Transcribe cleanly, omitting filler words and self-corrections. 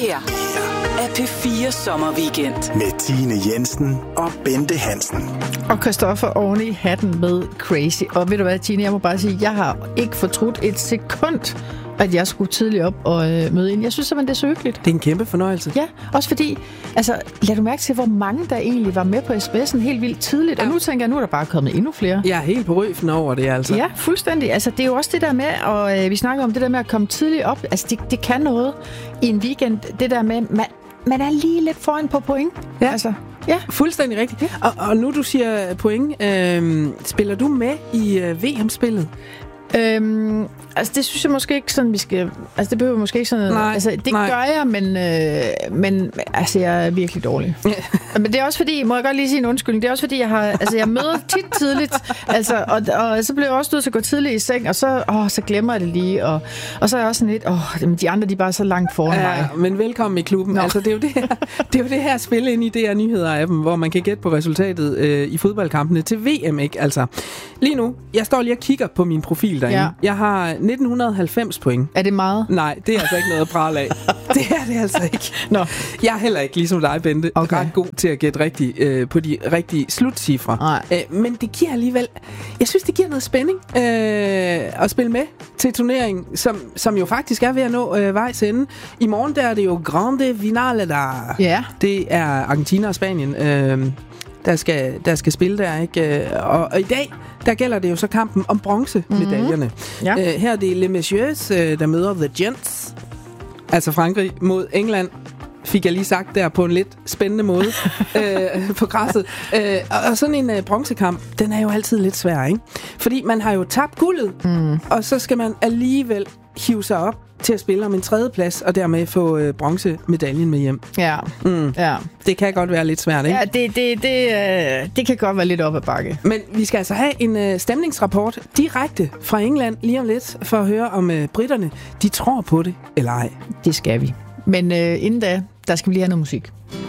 her er P4 Sommerweekend. Med Tine Jensen og Bente Hansen. Og Christoffer oven i hatten med Crazy. Og ved du hvad, Tine, jeg må bare sige, jeg har ikke fortrudt et sekund, at jeg skulle tidligt op og møde ind. Jeg synes simpelthen, det er så hyggeligt. Det er en kæmpe fornøjelse. Ja, også fordi, altså, lad du mærke til, hvor mange der egentlig var med på SBS'en helt vildt tidligt. Og nu tænker jeg, nu er der bare kommet endnu flere. Jeg er helt på røfen over det, altså. Ja, fuldstændig. Altså, det er jo også det der med, og vi snakker om det der med at komme tidligt op. Altså, det kan noget i en weekend. Det der med, man er lige lidt foran på point. Ja. Altså, ja. Fuldstændig rigtigt. Ja. Og nu du siger point, spiller du med i VM-spillet? Altså det synes jeg måske ikke sådan vi skal. Altså det behøver måske ikke sådan. Nej, altså det gør jeg, men altså jeg er virkelig dårlig. Men det er også fordi, må jeg godt lige sige en undskyldning. Det er også fordi jeg møder tit tidligt, altså og så bliver jeg også nødt til at gå tidligt i seng, og så glemmer jeg det lige, og så er jeg også sådan lidt, de andre de er bare så langt foran mig. Men velkommen i klubben. Altså det er jo det her spil ind i DR Nyheder-appen, hvor man kan gætte på resultatet i fodboldkampene til VM, ikke? Altså lige nu, jeg står lige og kigger på min profil derinde. Ja. Jeg har 1990 point. Er det meget? Nej, det er altså ikke noget at prale af. Det er det altså ikke. Nå. Jeg er heller ikke, ligesom dig, Bente, ret god til at gætte rigtigt på de rigtige slutcifre. Men det giver alligevel... Jeg synes, det giver noget spænding at spille med til turneringen, som jo faktisk er ved at nå vejs ende. I morgen der er det jo Grande Finale, der... Ja. Det er Argentina og Spanien, der skal spille der, ikke? Og i dag, der gælder det jo så kampen om bronzemedaljerne. Ja. Her er det Les Messieurs, der møder The Gents. Altså Frankrig mod England, fik jeg lige sagt der på en lidt spændende måde på græsset. Og sådan en bronzekamp, den er jo altid lidt svær, ikke? Fordi man har jo tabt guldet, og så skal man alligevel hive sig op til at spille om en tredjeplads, og dermed få bronzemedaljen med hjem. Ja. Ja. Det kan godt være lidt svært, ikke? Ja, det kan godt være lidt op ad bakke. Men vi skal altså have en stemningsrapport direkte fra England lige om lidt, for at høre om britterne, de tror på det eller ej. Det skal vi. Men inden da, der skal vi lige have noget musik.